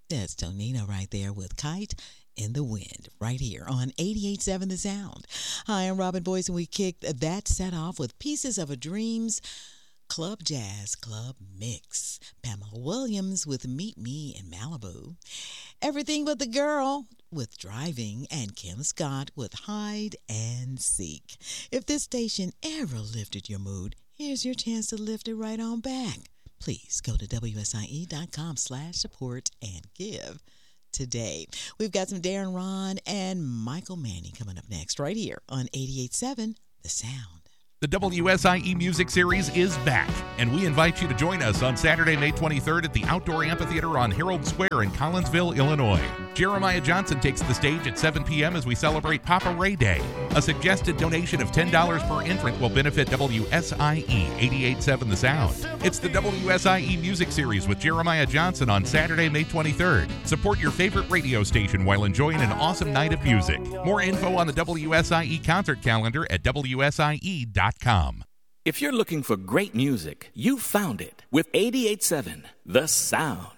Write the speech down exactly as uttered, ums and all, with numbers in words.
That's Tonino right there with Kite in the Wind right here on eighty-eight point seven The Sound. Hi, I'm Robin Boyce, and we kicked that set off with Pieces of a Dream's Club Jazz Club Mix. Pamela Williams with Meet Me in Malibu. Everything But the Girl with Driving, and Kim Scott with Hide and Seek. If this station ever lifted your mood, here's your chance to lift it right on back. Please go to W S I E dot com slash support and give today. We've got some Darren Ron and Michael Manning coming up next right here on eighty-eight point seven The Sound. The W S I E Music Series is back, and we invite you to join us on Saturday, May twenty-third at the Outdoor Amphitheater on Herald Square in Collinsville, Illinois. Jeremiah Johnson takes the stage at seven p.m. as we celebrate Papa Ray Day. A suggested donation of ten dollars per entrant will benefit W S I E eighty-eight point seven The Sound. It's the W S I E Music Series with Jeremiah Johnson on Saturday, May twenty-third. Support your favorite radio station while enjoying an awesome night of music. More info on the W S I E concert calendar at W S I E dot com. If you're looking for great music, you found it with eighty-eight point seven The Sound.